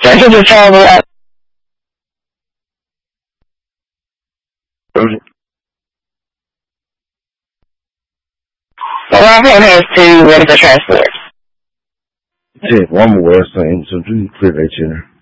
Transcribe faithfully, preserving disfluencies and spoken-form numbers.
Thank you for following up. The last name has two, what is the transport? Sí, one more, same, so you clear that chair.